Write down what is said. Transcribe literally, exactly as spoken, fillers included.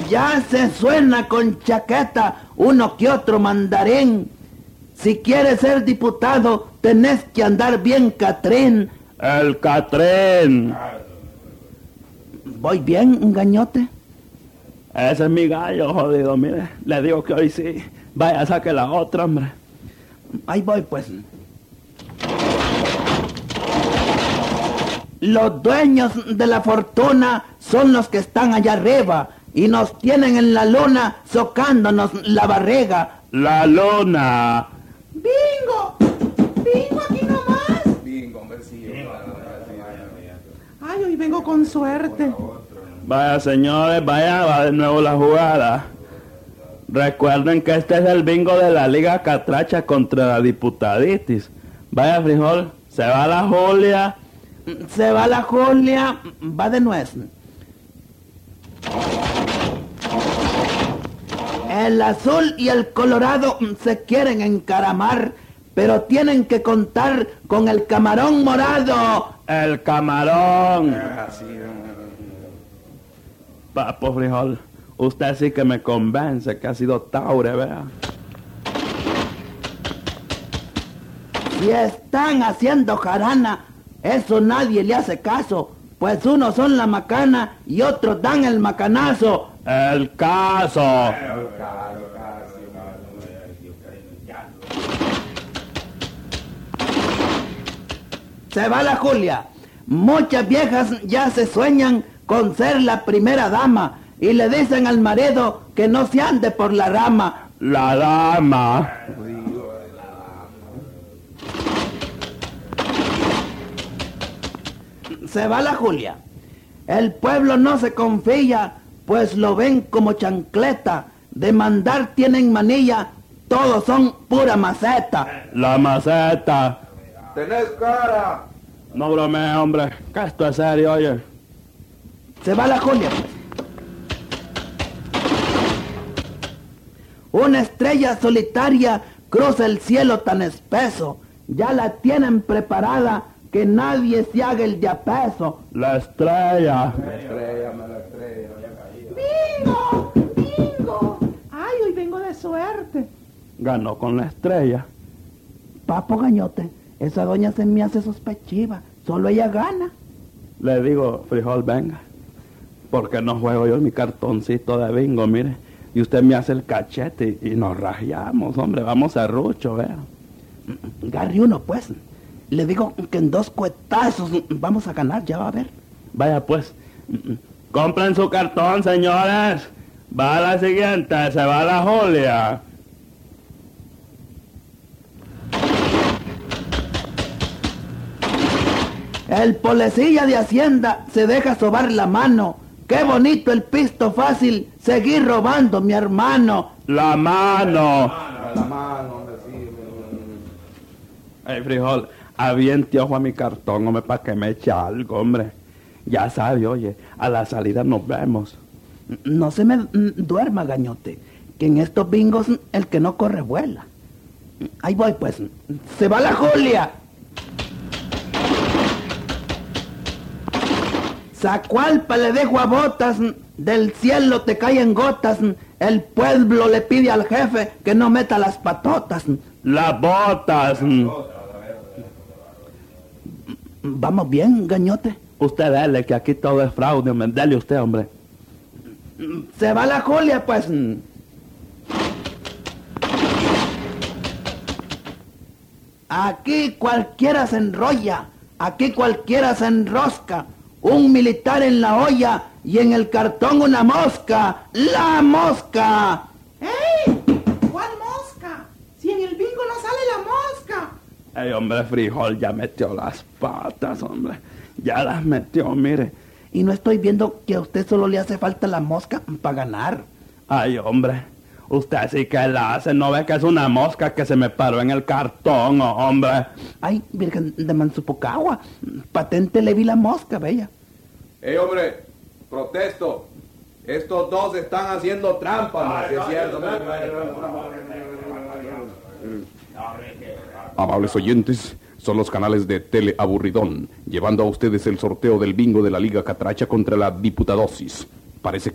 Ya se suena con chaqueta uno que otro mandarín. Si quieres ser diputado, tenés que andar bien, Catrín. El Catrín. ¿Voy bien, un gañote? Ese es mi gallo, jodido, mire. Le digo que hoy sí. Vaya, saque la otra, hombre. Ahí voy, pues. Los dueños de la fortuna son los que están allá arriba y nos tienen en la luna socándonos la barriga. La luna. ¡Bingo! ¡Bingo aquí nomás! Bingo, hombre, sí. Ay, hoy vengo con suerte. Vaya, señores, vaya, va de nuevo la jugada. Recuerden que este es el bingo de la Liga Catracha contra la Diputaditis. Vaya, frijol, se va la Julia. Se va la Julia, va de nuez. El azul y el colorado se quieren encaramar, pero tienen que contar con el camarón morado. El camarón. Papo frijol, usted sí que me convence que ha sido Taure, vea. Si están haciendo jarana, eso nadie le hace caso, pues unos son la macana y otros dan el macanazo. El caso. Se va la Julia. Muchas viejas ya se sueñan con ser la primera dama y le dicen al marido que no se ande por la rama. La dama. Se va la Julia. El pueblo no se confía, pues lo ven como chancleta. De mandar tienen manilla, todos son pura maceta. La maceta. ¡Tenés cara! No bromee, hombre, que esto es serio, oye. Se va la Julia, pues. Una estrella solitaria cruza el cielo tan espeso. Ya la tienen preparada, que nadie se haga el de a peso. La estrella. La estrella, me la estrella. ¡Bingo! ¡Bingo! Ay, hoy vengo de suerte. Ganó con la estrella. Papo Gañote, esa doña se me hace sospechiva. Solo ella gana. Le digo, frijol, venga. Porque no juego yo mi cartoncito de bingo, mire. Y usted me hace el cachete y, y nos rayamos, hombre. Vamos a rucho, vea. Garre uno, pues. Le digo que en dos cuetazos vamos a ganar, ya va a ver. Vaya, pues. Compren su cartón, señores. Va a la siguiente, se va la Julia. El policía de Hacienda se deja sobar la mano. Qué bonito el pisto fácil, seguir robando, mi hermano. La mano. La mano, hombre, sí. Ey, frijol, aviente ojo a mi cartón, hombre, para que me eche algo, hombre. Ya sabe, oye, a la salida nos vemos. No se me duerma, Gañote, que en estos bingos el que no corre vuela. Ahí voy, pues. Se va la Julia. Zacualpa le dejo a botas, del cielo te caen gotas, el pueblo le pide al jefe que no meta las patotas. Las botas. Vamos bien, Gañote. Usted dele, que aquí todo es fraude, hombre. Dele usted, hombre. Se va la Julia, pues. Aquí cualquiera se enrolla, aquí cualquiera se enrosca. Un militar en la olla y en el cartón una mosca. ¡La mosca! ¡Ey! ¿Cuál mosca? Si en el bingo no sale la mosca. Ey, hombre, frijol, ya metió las patas, hombre. Ya las metió, mire. Y no estoy viendo que a usted solo le hace falta la mosca para ganar. Ay, hombre, usted sí que la hace. ¿No ve que es una mosca que se me paró en el cartón, oh, hombre? Ay, Virgen de Mansupocagua, patente le vi la mosca, bella. ¡Ey, hombre! Protesto. Estos dos están haciendo trampa, ¿no? ¿Sí es cierto? Amables oyentes, son los canales de Tele Aburridón, llevando a ustedes el sorteo del bingo de la Liga Catracha contra la Diputadosis. Parece